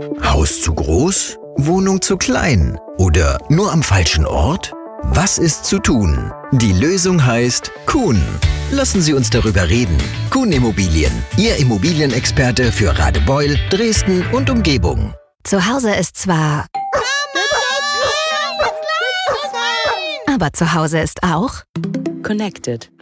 Haus zu groß? Wohnung zu klein? Oder nur am falschen Ort? Was ist zu tun? Die Lösung heißt Kuhn. Lassen Sie uns darüber reden. Kuhn Immobilien, Ihr Immobilienexperte für Radebeul, Dresden und Umgebung. Zu Hause ist zwar... Aber zu Hause ist auch... Connected.